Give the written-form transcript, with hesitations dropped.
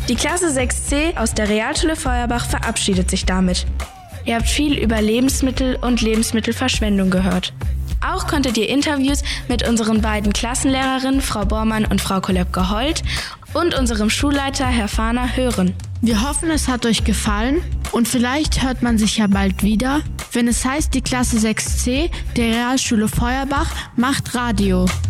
Die Klasse 6c aus der Realschule Feuerbach verabschiedet sich damit. Ihr habt viel über Lebensmittel und Lebensmittelverschwendung gehört. Auch konntet ihr Interviews mit unseren beiden Klassenlehrerinnen, Frau Bormann und Frau Kolöbke-Holt, und unserem Schulleiter, Herr Fahner, hören. Wir hoffen, es hat euch gefallen und vielleicht hört man sich ja bald wieder, wenn es heißt, die Klasse 6c der Realschule Feuerbach macht Radio.